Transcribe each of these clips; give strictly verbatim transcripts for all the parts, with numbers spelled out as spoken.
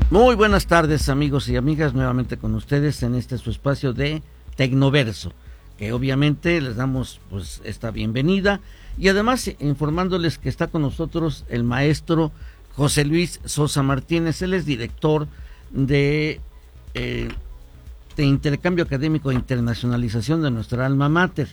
Muy buenas tardes, amigos y amigas, nuevamente con ustedes en este su espacio de Tecnoverso, que obviamente les damos pues esta bienvenida y además informándoles que está con nosotros el maestro José Luis Sosa Martínez. Él es director de, eh, de Intercambio Académico e Internacionalización de nuestra alma mater.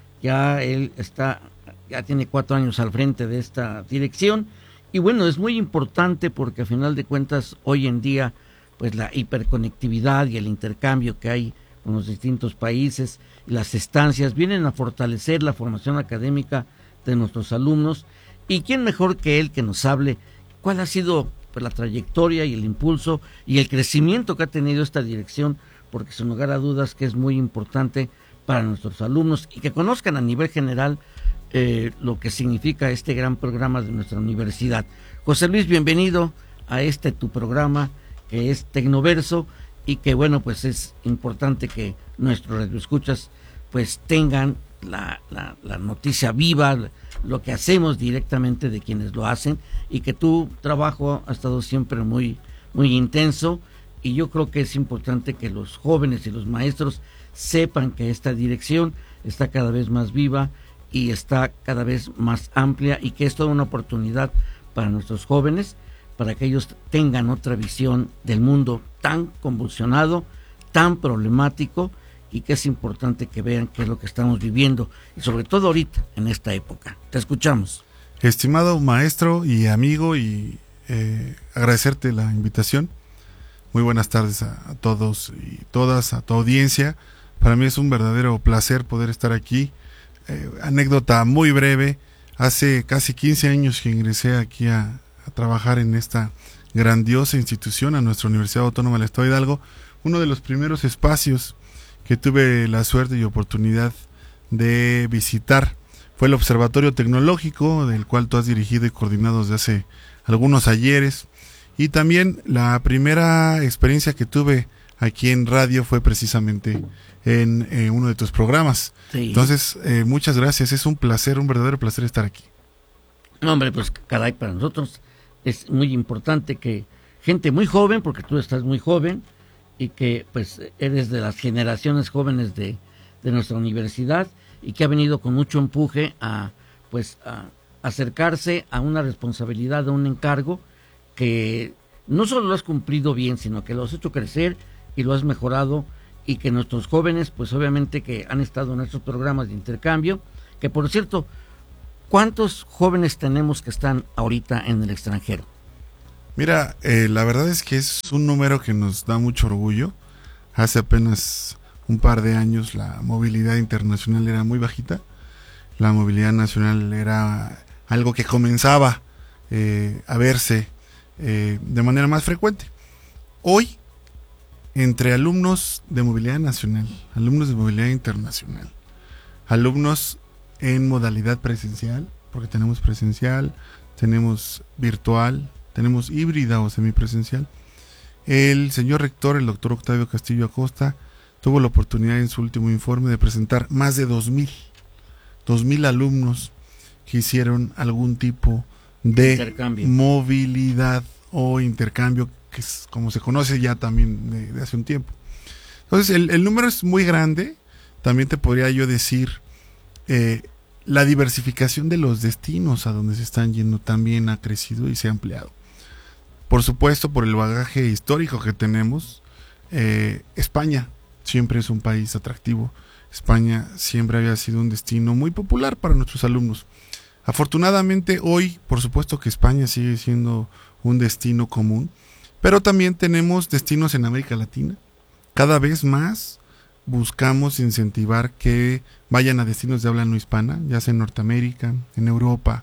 Ya él está, ya tiene cuatro años al frente de esta dirección. Y bueno, es muy importante porque a final de cuentas hoy en día pues la hiperconectividad y el intercambio que hay con los distintos países, las estancias vienen a fortalecer la formación académica de nuestros alumnos. Y quién mejor que él que nos hable cuál ha sido pues, la trayectoria y el impulso y el crecimiento que ha tenido esta dirección, porque sin lugar a dudas que es muy importante para nuestros alumnos y que conozcan a nivel general Eh, lo que significa este gran programa de nuestra universidad. José Luis, bienvenido a este tu programa que es Tecnoverso y que bueno, pues es importante que nuestros radioescuchas pues tengan la, la, la noticia viva, lo que hacemos directamente de quienes lo hacen, y que tu trabajo ha estado siempre muy, muy intenso, y yo creo que es importante que los jóvenes y los maestros sepan que esta dirección está cada vez más viva y está cada vez más amplia, y que es toda una oportunidad para nuestros jóvenes, para que ellos tengan otra visión del mundo tan convulsionado, tan problemático, y que es importante que vean qué es lo que estamos viviendo, y sobre todo ahorita, en esta época. Te escuchamos. Estimado maestro y amigo, y eh, agradecerte la invitación. Muy buenas tardes a, a todos y todas, a tu audiencia. Para mí es un verdadero placer poder estar aquí. Eh, anécdota muy breve, hace casi quince años que ingresé aquí a, a trabajar en esta grandiosa institución, a nuestra Universidad Autónoma del Estado de Hidalgo. Uno de los primeros espacios que tuve la suerte y oportunidad de visitar fue el Observatorio Tecnológico, del cual tú has dirigido y coordinado desde hace algunos ayeres, y también la primera experiencia que tuve aquí en radio fue precisamente en eh, uno de tus programas. Sí. Entonces, eh, muchas gracias, es un placer, un verdadero placer estar aquí. No, hombre, pues caray, para nosotros es muy importante que gente muy joven, porque tú estás muy joven, y que pues eres de las generaciones jóvenes de, de nuestra universidad, y que ha venido con mucho empuje a pues a acercarse a una responsabilidad, a un encargo que no solo lo has cumplido bien, sino que lo has hecho crecer y lo has mejorado, y que nuestros jóvenes, pues obviamente que han estado en estos programas de intercambio, que por cierto, ¿cuántos jóvenes tenemos que están ahorita en el extranjero? Mira, eh, la verdad es que es un número que nos da mucho orgullo. Hace apenas un par de años la movilidad internacional era muy bajita, la movilidad nacional era algo que comenzaba eh, a verse eh, de manera más frecuente. Hoy, entre alumnos de movilidad nacional, alumnos de movilidad internacional, alumnos en modalidad presencial, porque tenemos presencial, tenemos virtual, tenemos híbrida o semipresencial, el señor rector, el doctor Octavio Castillo Acosta, tuvo la oportunidad en su último informe de presentar más de dos mil, dos mil alumnos que hicieron algún tipo de intercambio, movilidad o intercambio, que es como se conoce ya también de, de hace un tiempo. Entonces el, el número es muy grande. También te podría yo decir eh, la diversificación de los destinos a donde se están yendo también ha crecido y se ha ampliado. Por supuesto, por el bagaje histórico que tenemos, eh, España siempre es un país atractivo. España siempre había sido un destino muy popular para nuestros alumnos. Afortunadamente hoy, por supuesto que España sigue siendo un destino común, pero también tenemos destinos en América Latina. Cada vez más buscamos incentivar que vayan a destinos de habla no hispana, ya sea en Norteamérica, en Europa,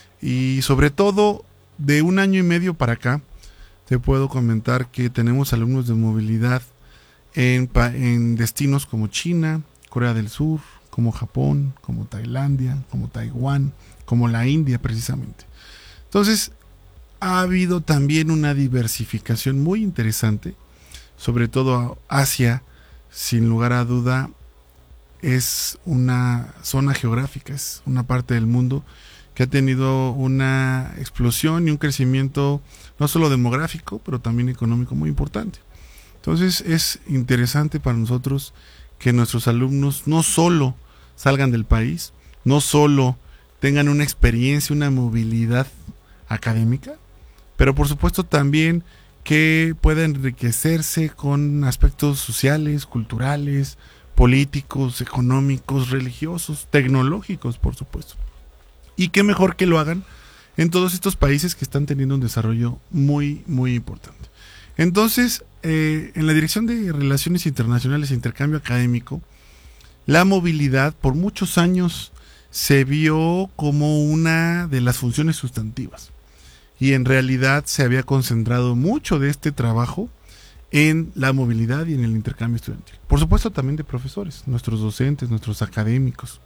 y sobre todo de un año y medio para acá, te puedo comentar que tenemos alumnos de movilidad en, en destinos como China, Corea del Sur, como Japón, como Tailandia, como Taiwán, como la India precisamente. Entonces, ha habido también una diversificación muy interesante, sobre todo Asia, sin lugar a duda, es una zona geográfica, es una parte del mundo que ha tenido una explosión y un crecimiento no solo demográfico, pero también económico muy importante. Entonces es interesante para nosotros que nuestros alumnos no solo salgan del país, no solo tengan una experiencia, una movilidad académica, pero por supuesto también que puedan enriquecerse con aspectos sociales, culturales, políticos, económicos, religiosos, tecnológicos, por supuesto. Y qué mejor que lo hagan en todos estos países que están teniendo un desarrollo muy, muy importante. Entonces, eh, en la Dirección de Relaciones Internacionales e Intercambio Académico, la movilidad por muchos años se vio como una de las funciones sustantivas. Y en realidad se había concentrado mucho de este trabajo en la movilidad y en el intercambio estudiantil. Por supuesto también de profesores, nuestros docentes, nuestros académicos.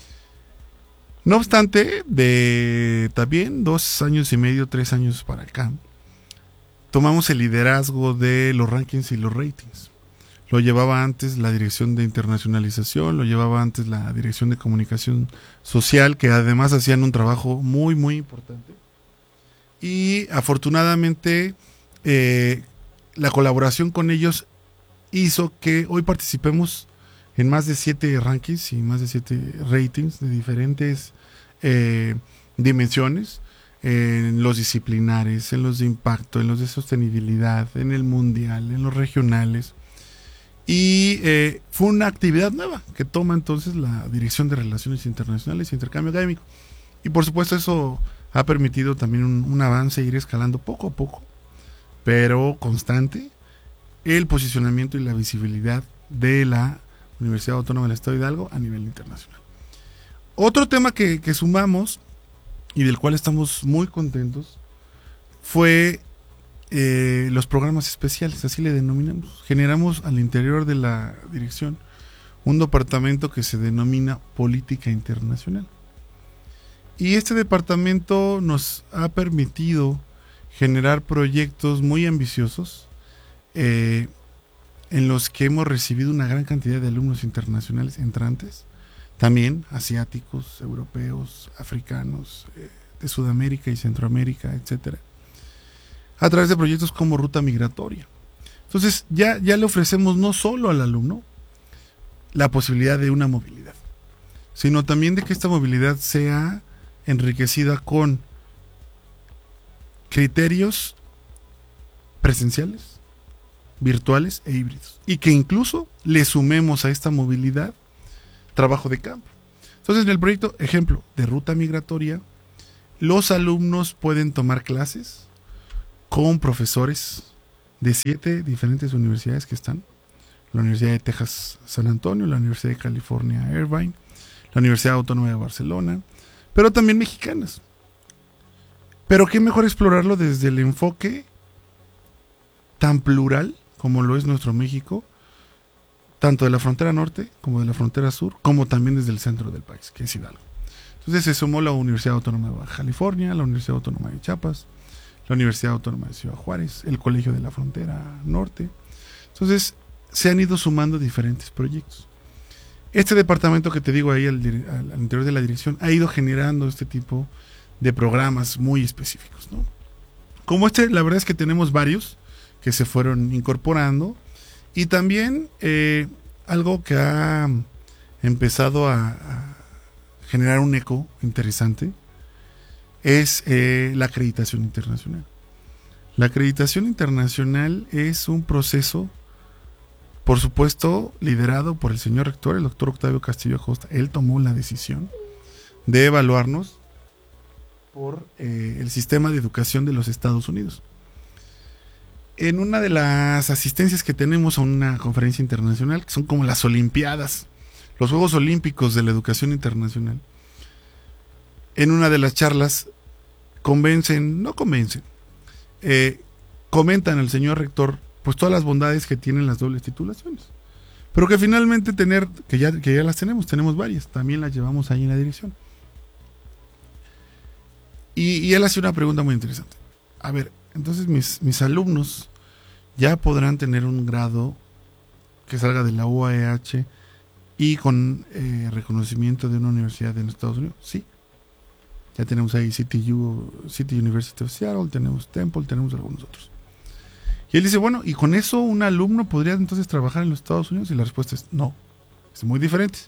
No obstante, de también dos años y medio, tres años para acá, tomamos el liderazgo de los rankings y los ratings. Lo llevaba antes la Dirección de Internacionalización, lo llevaba antes la Dirección de Comunicación Social, que además hacían un trabajo muy, muy importante. Y afortunadamente eh, la colaboración con ellos hizo que hoy participemos en más de siete rankings y más de siete ratings de diferentes eh, dimensiones, en los disciplinares, en los de impacto, en los de sostenibilidad, en el mundial, en los regionales. Y eh, fue una actividad nueva que toma entonces la Dirección de Relaciones Internacionales e Intercambio Académico. Y por supuesto eso ha permitido también un, un avance, ir escalando poco a poco, pero constante, el posicionamiento y la visibilidad de la Universidad Autónoma del Estado de Hidalgo a nivel internacional. Otro tema que, que sumamos y del cual estamos muy contentos fue eh, los programas especiales, así le denominamos. Generamos al interior de la dirección un departamento que se denomina Política Internacional. Y este departamento nos ha permitido generar proyectos muy ambiciosos eh, en los que hemos recibido una gran cantidad de alumnos internacionales entrantes, también asiáticos, europeos, africanos, eh, de Sudamérica y Centroamérica, etcétera, a través de proyectos como Ruta Migratoria. Entonces ya, ya le ofrecemos no solo al alumno la posibilidad de una movilidad, sino también de que esta movilidad sea enriquecida con criterios presenciales, virtuales e híbridos, y que incluso le sumemos a esta movilidad trabajo de campo. Entonces, en el proyecto, ejemplo, de Ruta Migratoria, los alumnos pueden tomar clases con profesores de siete diferentes universidades que están: la Universidad de Texas San Antonio, la Universidad de California Irvine, la Universidad Autónoma de Barcelona, pero también mexicanas. Pero qué mejor explorarlo desde el enfoque tan plural como lo es nuestro México, tanto de la frontera norte como de la frontera sur, como también desde el centro del país, que es Hidalgo. Entonces se sumó la Universidad Autónoma de Baja California, la Universidad Autónoma de Chiapas, la Universidad Autónoma de Ciudad Juárez, el Colegio de la Frontera Norte. Entonces se han ido sumando diferentes proyectos. Este departamento que te digo ahí al, al, al interior de la dirección ha ido generando este tipo de programas muy específicos, ¿no? Como este, la verdad es que tenemos varios que se fueron incorporando, y también eh, algo que ha empezado a, a generar un eco interesante es eh, la acreditación internacional. La acreditación internacional es un proceso, por supuesto, liderado por el señor rector, el doctor Octavio Castillo Acosta. Él tomó la decisión de evaluarnos por eh, el sistema de educación de los Estados Unidos. En una de las asistencias que tenemos a una conferencia internacional, que son como las Olimpiadas, los Juegos Olímpicos de la Educación Internacional, en una de las charlas convencen, no convencen, eh, comentan al señor rector pues todas las bondades que tienen las dobles titulaciones, pero que finalmente tener, que ya, que ya las tenemos, tenemos varias, también las llevamos ahí en la dirección. Y, y él hace una pregunta muy interesante. A ver, entonces mis, mis alumnos ya podrán tener un grado que salga de la U A E H y con eh, reconocimiento de una universidad en Estados Unidos. Sí. Ya tenemos ahí City, U, City University of Seattle, tenemos Temple, tenemos algunos otros. Y él dice, bueno, ¿y con eso un alumno podría entonces trabajar en los Estados Unidos? Y la respuesta es no, es muy diferente.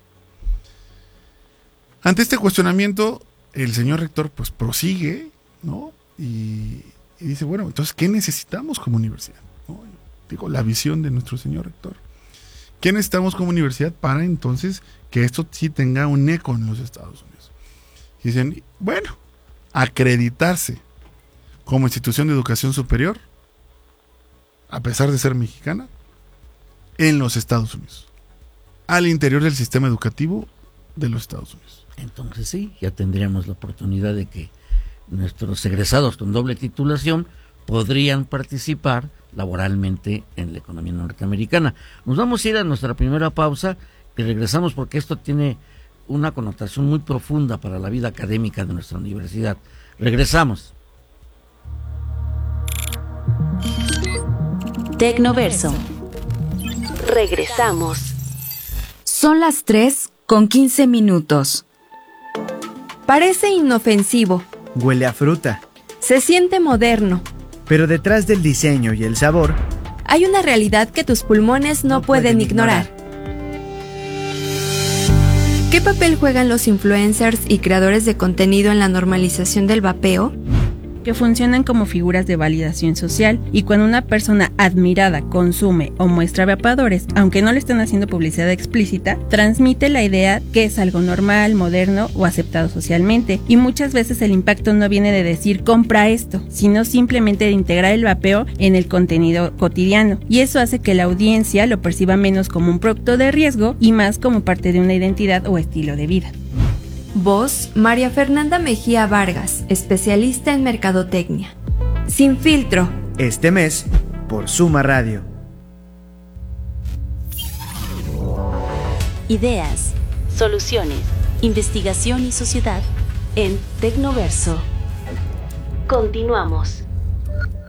Ante este cuestionamiento, el señor rector pues prosigue, ¿no? Y, y dice, bueno, entonces, ¿qué necesitamos como universidad? ¿No? Digo, la visión de nuestro señor rector. ¿Qué necesitamos como universidad para entonces que esto sí tenga un eco en los Estados Unidos? Y dicen, bueno, acreditarse como institución de educación superior, a pesar de ser mexicana, en los Estados Unidos, al interior del sistema educativo de los Estados Unidos. Entonces sí, ya tendríamos la oportunidad de que nuestros egresados con doble titulación podrían participar laboralmente en la economía norteamericana. Nos vamos a ir a nuestra primera pausa y regresamos porque esto tiene una connotación muy profunda para la vida académica de nuestra universidad. Regresamos. Tecnoverso. Regresamos. Son las tres con quince minutos. Parece inofensivo. Huele a fruta. Se siente moderno. Pero detrás del diseño y el sabor, hay una realidad que tus pulmones no, no pueden, pueden ignorar. ignorar. ¿Qué papel juegan los influencers y creadores de contenido en la normalización del vapeo? Que funcionan como figuras de validación social, y cuando una persona admirada consume o muestra vapeadores, aunque no le estén haciendo publicidad explícita, transmite la idea que es algo normal, moderno o aceptado socialmente, y muchas veces el impacto no viene de decir compra esto, sino simplemente de integrar el vapeo en el contenido cotidiano, y eso hace que la audiencia lo perciba menos como un producto de riesgo y más como parte de una identidad o estilo de vida. Voz, María Fernanda Mejía Vargas, especialista en mercadotecnia. Sin filtro. Este mes, por Suma Radio. Ideas, soluciones, investigación y sociedad en Tecnoverso. Continuamos.